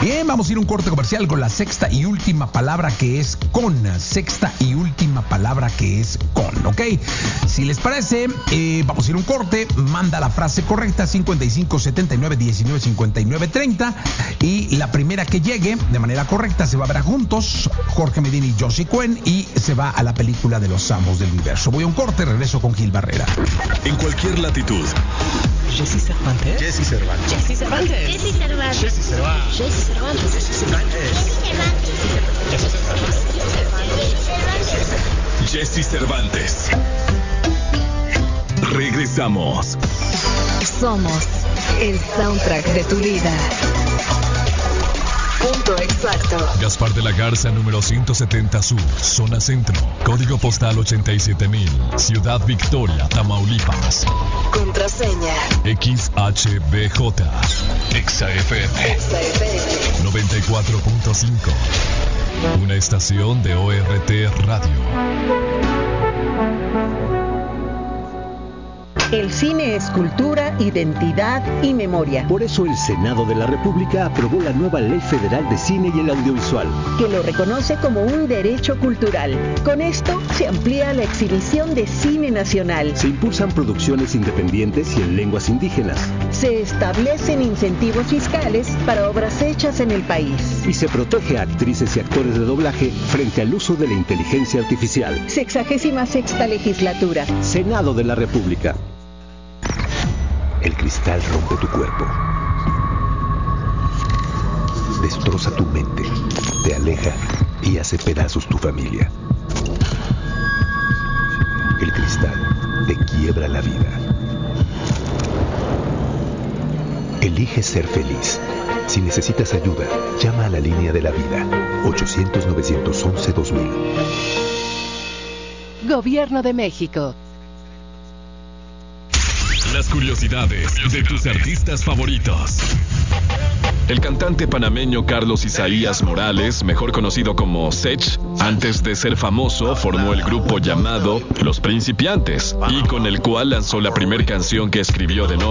Bien, vamos a ir a un corte comercial con la sexta y última palabra que es con. Sexta y última palabra que es con, ¿ok? Si les parece, vamos a ir a un corte. Manda la frase correcta, 55 79 19 59 30. Y la primera que llegue de manera correcta se va a ver a juntos, Jorge Medina y Josie Cuen, y se va a la película de los Amos del Universo. Voy a un corte, regreso con Gil Barrera. En cualquier latitud. Jessy Cervantes. Jessy Cervantes. Jessy Cervantes. Jessy Cervantes. Jessy Cervantes. Jessy Cervantes. Jessy Cervantes. Regresamos. Somos el soundtrack de tu vida. Punto exacto. Gaspar de la Garza, número 170 Sur, zona centro, código postal 87,000, Ciudad Victoria, Tamaulipas. Contraseña XHBJ, XFM 94.5, una estación de ORT Radio. El cine es cultura, identidad y memoria. Por eso el Senado de la República aprobó la nueva Ley Federal de Cine y el Audiovisual, que lo reconoce como un derecho cultural. Con esto se amplía la exhibición de cine nacional. se impulsan producciones independientes y en lenguas indígenas, Se establecen incentivos fiscales para obras hechas en el país. y se protege a actrices y actores de doblaje frente al uso de la inteligencia artificial. 66ª legislatura. Senado de la República. El cristal rompe tu cuerpo, destroza tu mente, te aleja y hace pedazos tu familia. El cristal te quiebra la vida. Elige ser feliz. Si necesitas ayuda, llama a la línea de la vida, 800-911-2000. Gobierno de México. Las curiosidades de tus artistas favoritos. El cantante panameño Carlos Isaías Morales, mejor conocido como Sech, antes de ser famoso, formó el grupo llamado Los Principiantes, y con el cual lanzó la primera canción que escribió de nombre